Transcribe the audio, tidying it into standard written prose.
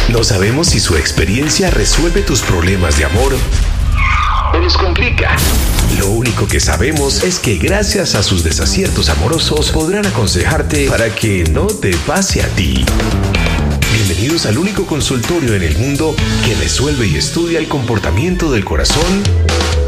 No sabemos si su experiencia resuelve tus problemas de amor o los complica. Lo único que sabemos es que gracias a sus desaciertos amorosos podrán aconsejarte para que no te pase a ti. Bienvenidos al único consultorio en el mundo que resuelve y estudia el comportamiento del corazón